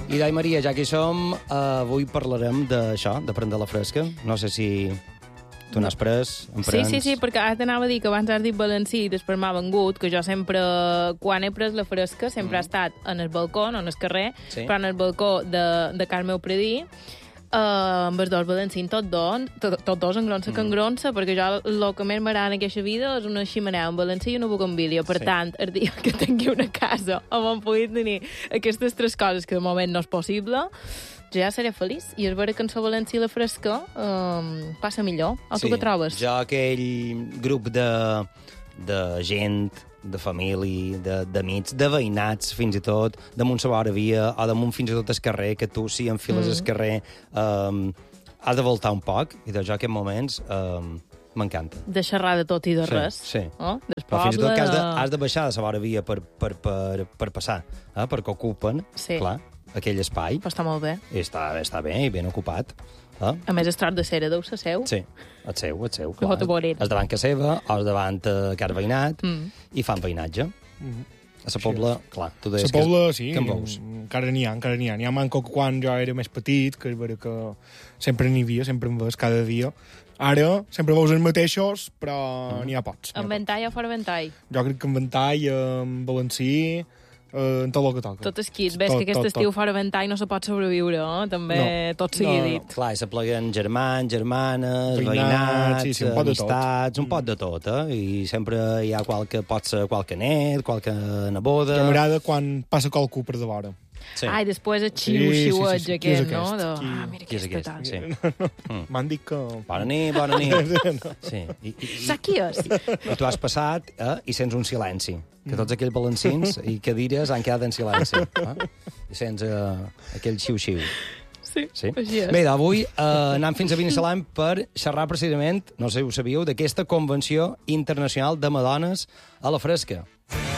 I Dai Maria, ja que hi som, avui parlarem d'això, de prendre la fresca. No sé si tu n'has pres, en prens... Sí, perquè ara t'anava a dir que abans has dit valencí i després m'ha vengut, que jo sempre, quan he pres la fresca, sempre ha estat en el balcó, no en el carrer, però en el balcó de Cal meu predí, amb els dos valencins, tots dos engronsa que engronsa, perquè jo el que més m'agrada en aquesta vida és una ximenea, un valencí i una bugambilia. Per tant, el dia que tingui una casa on pugui tenir aquestes tres coses, que de moment no és possible, jo ja seré feliç. I és vera que en la valencí i la fresca passa millor. O tu què trobes? Jo aquell grup de gent, de família, d'amics, de veïnats, fins i tot, damunt la vora via, o damunt fins i tot el carrer, que tu, si enfiles el carrer, has de voltar un poc, i jo aquests moments m'encanta. De xerrar de tot i de res. Sí. Oh? Però fins i tot que has de baixar de la vora via per passar, perquè ocupen, clar, aquell espai. Però està molt bé. I està bé i ben ocupat. A més, el tros de cera deu ser seu. Sí, el seu. Clar. És davant casa seva, o és davant car veïnat, i fan veïnatge. A la Pobla, clar, tu deies que... A la Pobla, sí, que en veus? Encara n'hi ha. N'hi ha manco quan jo era més petit, que és vera que sempre n'hi havia, sempre en veus cada dia. Ara sempre veus els mateixos, però n'hi ha pocs. En ventall o fora ventall? Jo crec que en ventall, en balancí, en tot el que toca. Tot esquís. Ves que aquest estiu fora ventall no se pot sobreviure, també tot sigui dit. Clar, i s'apleguen germans, germanes, veïnats, amistats, un pot de tot, i sempre hi ha pot ser qualque net, qualque neboda... Ja m'agrada quan passa qualcú per davora. Sí. Ai, després el xiu-xiueig aquest, no? Mira qui és aquest? Sí. M'han dit que... Bona nit. Sí. Saps qui és? I tu has passat i sents un silenci, que tots aquells balancins i cadires han quedat en silenci. I sents aquell xiu-xiu. Sí, així és. Bé, avui anem fins a Binissalem per xerrar precisament, no sé si ho sabíeu, d'aquesta Convenció Internacional de Madones a la Fresca.